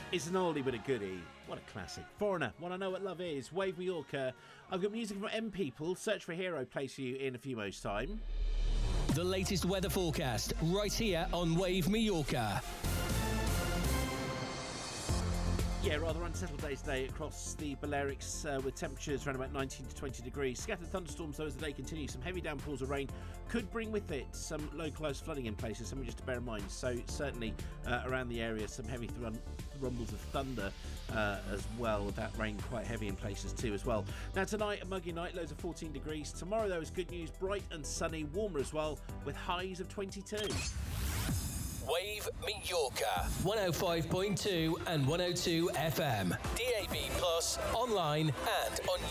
It's an oldie but a goodie. What a classic. Foreigner, What I Know What Love Is, Wave Mallorca. I've got music from M People. Search for Hero plays for you in a few moments' time. The latest weather forecast right here on Wave Mallorca. Yeah, rather unsettled day today across the Balearics with temperatures around about 19 to 20 degrees. Scattered thunderstorms, though, as the day continues. Some heavy downpours of rain could bring with it some localised flooding in places, something just to bear in mind. So certainly around the area, some heavy rumbles of thunder as well, with that rain quite heavy in places too as well. Now tonight, a muggy night, lows of 14 degrees. Tomorrow, though, is good news, bright and sunny, warmer as well, with highs of 22. Wave Mallorca 105.2 and 102 FM. DAB+, online and on